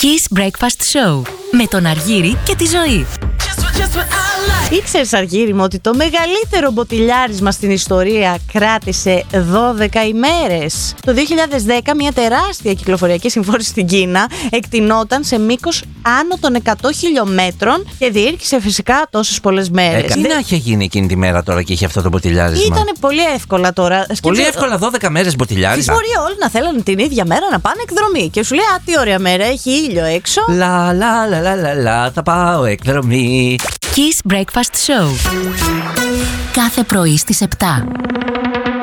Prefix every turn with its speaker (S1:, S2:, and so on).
S1: Kiss Breakfast Show με τον Αργύρη και τη Ζωή.
S2: Ήξερες, Αργύρη μου, ότι το μεγαλύτερο μποτιλιάρισμα στην ιστορία κράτησε 12 ημέρες? Το 2010 μια τεράστια κυκλοφοριακή συμφόρηση στην Κίνα εκτεινόταν σε μήκος άνω των 100 χιλιόμετρων και διήρκησε φυσικά τόσες πολλές μέρες.
S3: Τι να είχε γίνει εκείνη τη μέρα τώρα και είχε αυτό το μποτιλιάρισμα?
S2: Ήτανε πολύ εύκολα τώρα.
S3: Πολύ εύκολα 12 μέρες μποτιλιάρισμα.
S2: Μπορεί όλοι να θέλανε την ίδια μέρα να πάνε εκδρομή και σου λέει «Α, τι ωραία μέρα, έχει ήλιο έξω».
S3: Λα, θα πάω εκδρομή.
S1: Kiss Breakfast Show. Κάθε πρωί στις 7.